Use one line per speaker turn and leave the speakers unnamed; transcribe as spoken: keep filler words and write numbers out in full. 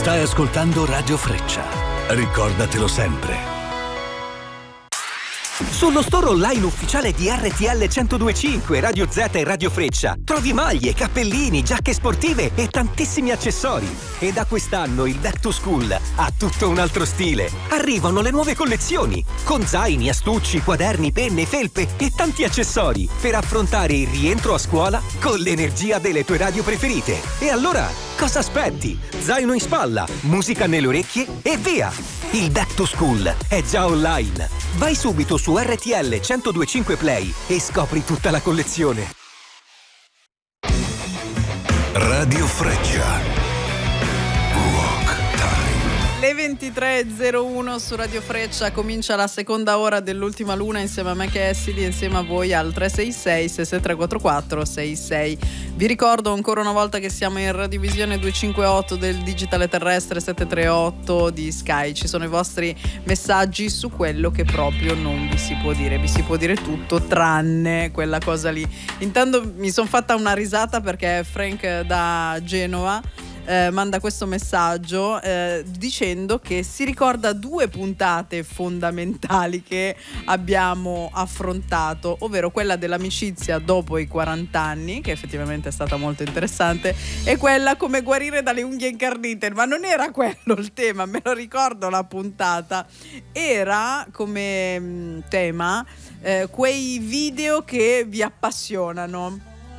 Stai ascoltando Radio Freccia. Ricordatelo sempre.
Sullo store online ufficiale di R T L centodue e cinque, Radio Z e Radio Freccia trovi maglie, cappellini, giacche sportive e tantissimi accessori. E da quest'anno il Back to School ha tutto un altro stile. Arrivano le nuove collezioni con zaini, astucci, quaderni, penne, felpe e tanti accessori per affrontare il rientro a scuola con l'energia delle tue radio preferite. E allora, cosa aspetti? Zaino in spalla, musica nelle orecchie e via! Il Back to School è già online. Vai subito su R T L centodue e cinque Play e scopri tutta la collezione.
Radio Freccia. Walk Time.
Le ventitré e zero uno su Radio Freccia comincia la seconda ora dell'ultima luna insieme a me Cassidy, insieme a voi al tre sei sei sei sei tre quattro quattro sei sei. Vi ricordo ancora una volta che siamo in radiovisione duecentocinquantotto del digitale terrestre settecentotrentotto di Sky. Ci sono i vostri messaggi su quello che proprio non vi si può dire. Vi si può dire tutto tranne quella cosa lì. Intanto mi sono fatta una risata perché Frank da Genova Eh, manda questo messaggio eh, dicendo che si ricorda due puntate fondamentali che abbiamo affrontato, ovvero quella dell'amicizia dopo i quaranta anni, che effettivamente è stata molto interessante, e quella come guarire dalle unghie incarnite. Ma non era quello il tema, me lo ricordo la puntata, era come mh, tema eh, quei video che vi appassionano.